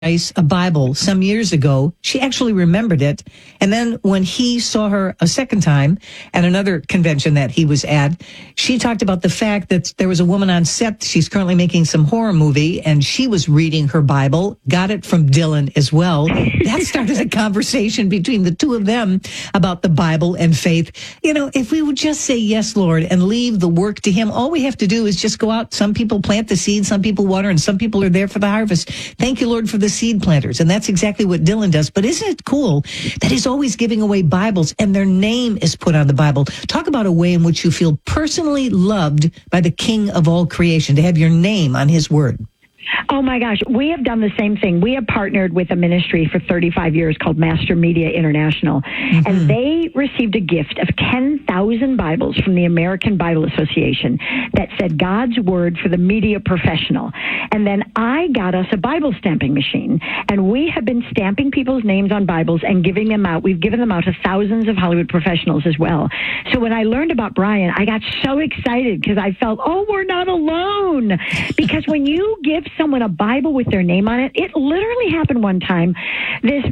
a Bible some years ago. She actually remembered it. And then when he saw her a second time at another convention that he was at, she talked about the fact that there was a woman on set. She's currently making some horror movie, and she was reading her Bible, got it from Dylan as well. That started a conversation between the two of them about the Bible and faith. You know, if we would just say, yes, Lord, and leave the work to him, all we have to do is just go out. Some people plant the seed, some people water, and some people are there for the harvest. Thank you, Lord, for the seed planters. And that's exactly what Dylan does. But isn't it cool that he's always giving away Bibles and their name is put on the Bible? Talk about a way in which you feel personally loved by the King of all creation, to have your name on his word. Oh, my gosh. We have done the same thing. We have partnered with a ministry for 35 years called Master Media International, and they received a gift of 10,000 Bibles from the American Bible Association that said God's Word for the media professional. And then I got us a Bible stamping machine, and we have been stamping people's names on Bibles and giving them out. We've given them out to thousands of Hollywood professionals as well. So when I learned about Brian, I got so excited because I felt, oh, we're not alone. Because when you give someone a Bible with their name on it, it literally happened one time. This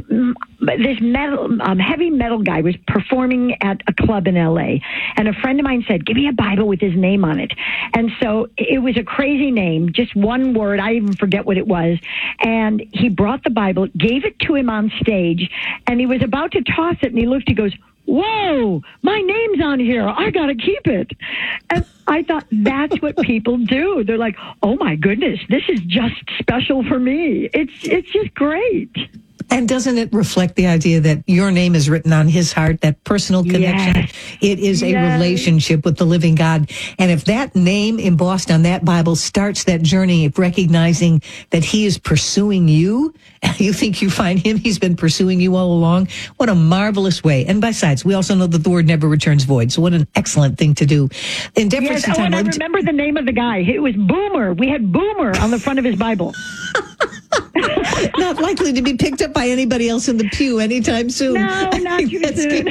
metal, heavy metal guy was performing at a club in LA, and a friend of mine said, give me a Bible with his name on it. And so it was a crazy name, just one word. I even forget what it was. And he brought the Bible, gave it to him on stage, and he was about to toss it, and he looked, he goes, whoa, my name's on here. I got to keep it. And I thought, that's what people do. They're like, oh, my goodness, this is just special for me. It's just great. And doesn't it reflect the idea that your name is written on his heart, that personal connection? Yes. It is a relationship with the living God. And if that name embossed on that Bible starts that journey of recognizing that he is pursuing you, you think you find him, he's been pursuing you all along. What a marvelous way. And besides, we also know that the word never returns void. So what an excellent thing to do. In deference to time, and I remember the name of the guy. It was Boomer. We had Boomer on the front of his Bible. Not likely to be picked up by anybody else in the pew anytime soon. No, not too soon.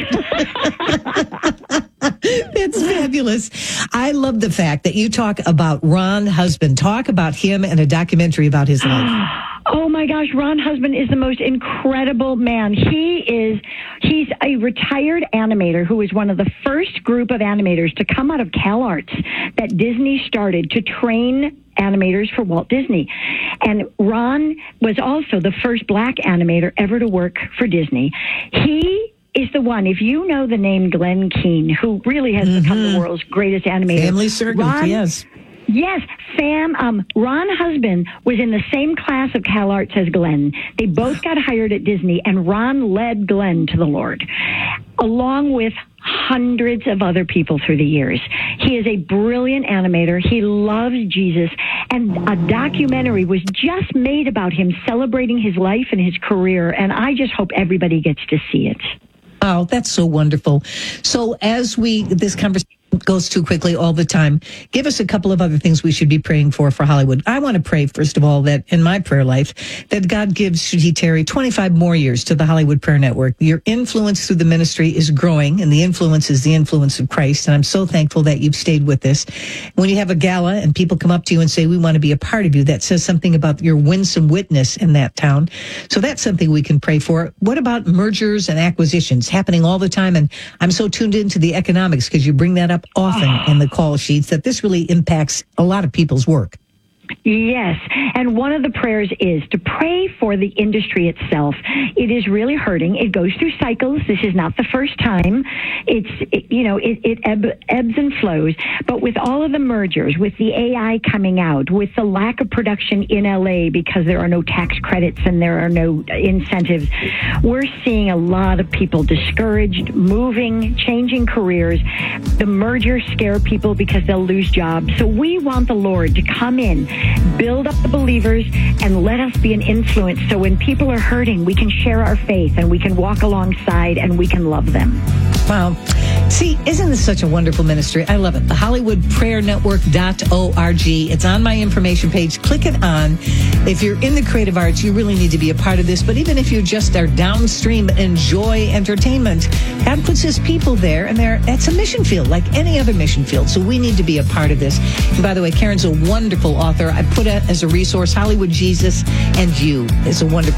That's fabulous. I love the fact that you talk about Ron Husband. Talk about him and a documentary about his life. Oh my gosh, Ron Husband is the most incredible man. He's a retired animator who was one of the first group of animators to come out of CalArts that Disney started to train animators for Walt Disney. And Ron was also the first black animator ever to work for Disney. He is the one, if you know the name Glenn Keane, who really has become the world's greatest animator. Family Circle, yes. Yes, Ron Husband was in the same class of CalArts as Glenn. They both got hired at Disney, and Ron led Glenn to the Lord, along with hundreds of other people through the years. He is a brilliant animator. He loves Jesus, and a documentary was just made about him, celebrating his life and his career, and I just hope everybody gets to see it. Oh, that's so wonderful. So as this conversation goes too quickly all the time, give us a couple of other things we should be praying for Hollywood. I want to pray, first of all, that in my prayer life, that God gives, should he tarry, 25 more years to the Hollywood Prayer Network. Your influence through the ministry is growing, and the influence is the influence of Christ. And I'm so thankful that you've stayed with this. When you have a gala and people come up to you and say, we want to be a part of you, that says something about your winsome witness in that town. So that's something we can pray for. What about mergers and acquisitions happening all the time? And I'm so tuned into the economics because you bring that up often in the call sheets, that this really impacts a lot of people's work. Yes, and one of the prayers is to pray for the industry itself. It is really hurting. It goes through cycles. This is not the first time. It ebbs and flows. But with all of the mergers, with the AI coming out, with the lack of production in LA because there are no tax credits and there are no incentives, we're seeing a lot of people discouraged, moving, changing careers. The mergers scare people because they'll lose jobs. So we want the Lord to come in, build up the believers, and let us be an influence so when people are hurting, we can share our faith and we can walk alongside and we can love them. Wow. See, isn't this such a wonderful ministry? I love it. The HollywoodPrayerNetwork.org. It's on my information page. Click it on. If you're in the creative arts, you really need to be a part of this. But even if you just are downstream, enjoy entertainment, God puts his people there, and that's a mission field like any other mission field. So we need to be a part of this. And by the way, Karen's a wonderful author. I put it as a resource, Hollywood Jesus and You. It's a wonderful